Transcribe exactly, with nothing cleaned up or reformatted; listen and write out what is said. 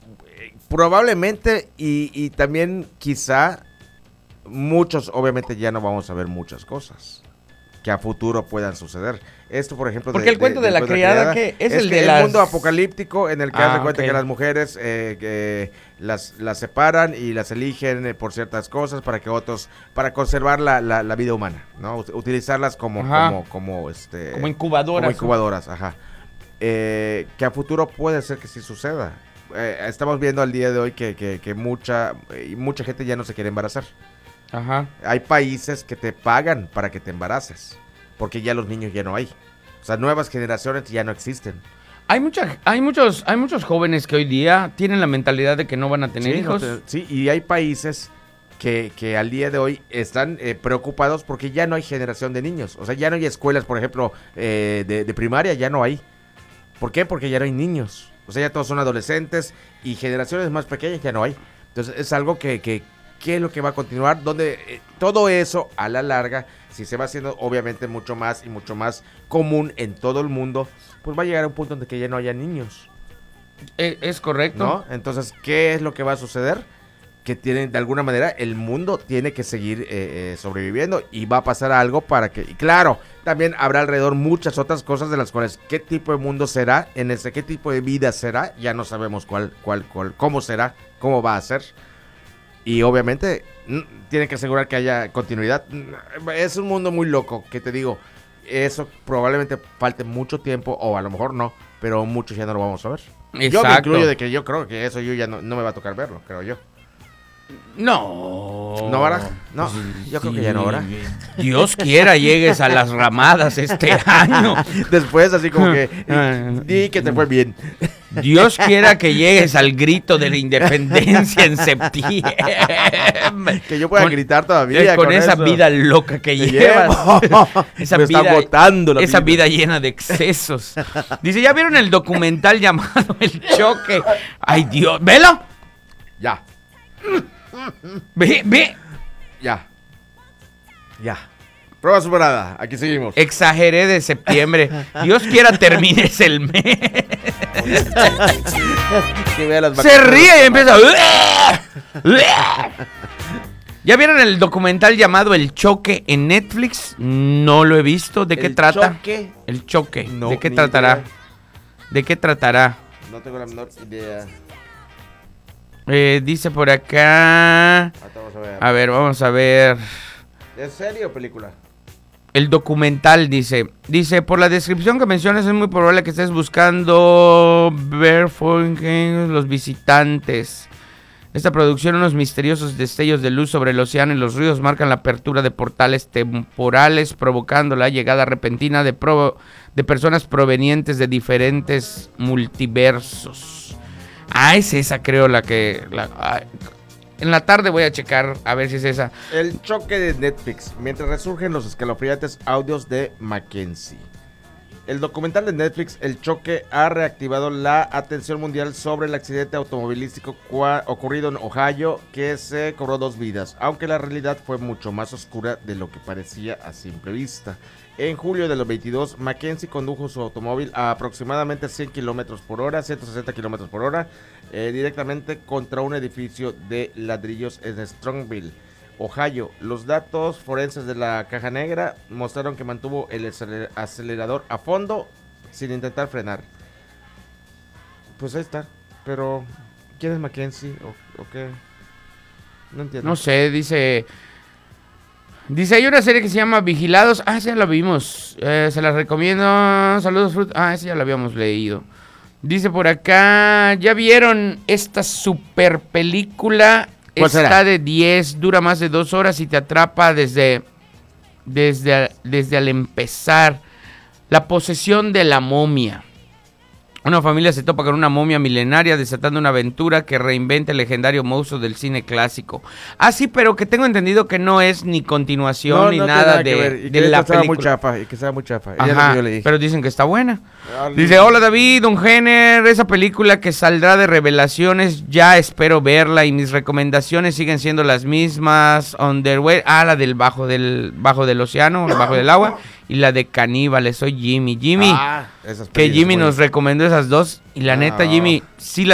probablemente y, y también quizá muchos, obviamente ya no vamos a ver muchas cosas que a futuro puedan suceder. Esto, por ejemplo, porque de, el cuento de, de, de la criada, que es, es el que de el las... mundo apocalíptico en el que ah, hace cuenta okay. que las mujeres eh, que las, las separan y las eligen eh, por ciertas cosas para que otros, para conservar la, la, la vida humana, ¿no? Utilizarlas como, como, como, este, como incubadoras. Como incubadoras, ¿no? Ajá. Eh, que a futuro puede ser que sí suceda. Eh, estamos viendo al día de hoy que, que, que mucha, eh, mucha gente ya no se quiere embarazar. Ajá. Hay países que te pagan para que te embaraces, porque ya los niños ya no hay. O sea, nuevas generaciones ya no existen. Hay mucha, hay muchos, hay muchos jóvenes que hoy día tienen la mentalidad de que no van a tener sí, hijos. No te, sí, y hay países que, que al día de hoy están eh, preocupados porque ya no hay generación de niños. O sea, ya no hay escuelas, por ejemplo, eh, de, de primaria, ya no hay. ¿Por qué? Porque ya no hay niños. O sea, ya todos son adolescentes y generaciones más pequeñas ya no hay. Entonces, es algo que, que ¿qué es lo que va a continuar? Donde eh, todo eso, a la larga, si se va haciendo obviamente mucho más y mucho más común en todo el mundo, pues va a llegar a un punto en que ya no haya niños. Es, es correcto. ¿No? Entonces, ¿qué es lo que va a suceder? Que tienen, de alguna manera, el mundo tiene que seguir eh, eh, sobreviviendo y va a pasar algo para que, y claro, también habrá alrededor muchas otras cosas de las cuales, ¿qué tipo de mundo será? En ese, ¿qué tipo de vida será? Ya no sabemos cuál, cuál, cuál, cómo será, cómo va a ser. Y obviamente tienen que asegurar que haya continuidad. Es un mundo muy loco, que te digo, eso probablemente falte mucho tiempo, o a lo mejor no, pero muchos ya no lo vamos a ver. Exacto. Yo me incluyo de que yo creo que eso yo ya no, no me va a tocar verlo, creo yo. No. ¿No, ¿verdad? No, pues, yo creo que ya no, ¿verdad? Dios quiera llegues a las ramadas este año. Después así como que, di que te fue bien. Dios quiera que llegues al grito de la independencia en septiembre. Que yo pueda con, gritar todavía. Con, con esa eso. vida loca que te llevas. Esa Me vida, está botando la esa vida. vida llena de excesos. Dice, ¿ya vieron el documental llamado El Choque? Ay, Dios, ¿velo? Ya. Ve, ve. Ya. Ya. Prueba superada. Aquí seguimos. Exageré de septiembre. Dios quiera termines el mes. Que vea las Se ríe y empieza. ¿Ya vieron el documental llamado El Choque en Netflix? No lo he visto. ¿De qué ¿El trata? Choque? El Choque. No, ¿De qué tratará? Idea. ¿De qué tratará? No tengo la menor idea. Eh, dice por acá. Vamos a ver. A ver, vamos a ver. ¿Es serie o película? El documental dice, dice, por la descripción que mencionas es muy probable que estés buscando ver los visitantes. Esta producción, unos misteriosos destellos de luz sobre el océano y los ríos marcan la apertura de portales temporales, provocando la llegada repentina de, pro, de personas provenientes de diferentes multiversos. Ah, es esa creo la que... La, ah, en la tarde voy a checar a ver si es esa. El Choque de Netflix, mientras resurgen los escalofriantes audios de Mackenzie. El documental de Netflix, El Choque, ha reactivado la atención mundial sobre el accidente automovilístico cua- ocurrido en Ohio, que se cobró dos vidas, aunque la realidad fue mucho más oscura de lo que parecía a simple vista. En julio de los veintidós, Mackenzie condujo su automóvil a aproximadamente cien kilómetros por hora, ciento sesenta kilómetros por hora, eh, directamente contra un edificio de ladrillos en Strongville, Ohio. Los datos forenses de la caja negra mostraron que mantuvo el acelerador a fondo sin intentar frenar. Pues ahí está, pero ¿quién es Mackenzie o, o qué? No entiendo. No sé, dice... Dice, hay una serie que se llama Vigilados. Ah, esa ya la vimos. Eh, se la recomiendo. Saludos, Fruit. Ah, esa ya la habíamos leído. Dice por acá, ¿ya vieron esta super película? ¿Cuál Está será? de diez, dura más de dos horas y te atrapa desde, desde, desde al empezar. La posesión de la momia. Una familia se topa con una momia milenaria desatando una aventura que reinventa el legendario monstruo del cine clásico. Ah, sí, pero que tengo entendido que no es ni continuación No, ni no nada, nada de, ver. Y de que la estaba película. muy chafa, y que estaba muy chafa. Ajá, Ya lo que yo leí. pero dicen que está buena. Al... Dice, hola David, Don Jenner, esa película que saldrá de Revelaciones, ya espero verla y mis recomendaciones siguen siendo las mismas. Underwear, ah, la del bajo del bajo del océano, bajo del agua, y la de Caníbales, soy Jimmy. Jimmy, Ah, esas que Jimmy muy... nos recomendó esas dos, y la Ah. neta Jimmy, sí